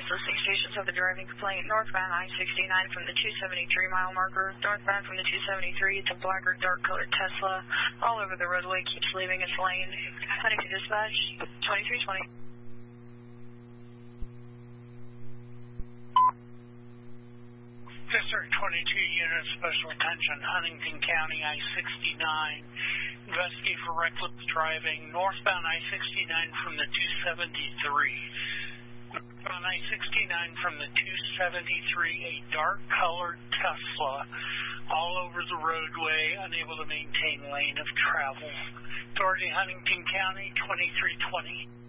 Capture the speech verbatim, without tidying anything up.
Listening stations have the driving complaint. Northbound I sixty-nine from the two seventy-three mile marker. Northbound from the two seventy-three, it's a black or dark colored Tesla. All over the roadway, keeps leaving its lane. Huntington Dispatch, twenty-three twenty. District twenty-two unit special attention, Huntington County I sixty-nine. Investigate for reckless driving. Northbound I sixty-nine from the two seventy-three. On I sixty-nine from the two seventy-three, a dark colored Tesla all over the roadway, unable to maintain lane of travel. Authority Huntington County, twenty-three twenty.